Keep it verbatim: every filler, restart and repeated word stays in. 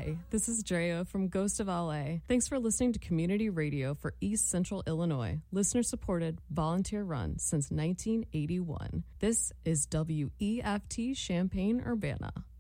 Hi, this is Drea from Ghost of L A. Thanks for listening to Community Radio for East Central Illinois, listener-supported, volunteer-run since nineteen eighty-one. This is W E F T Champaign-Urbana.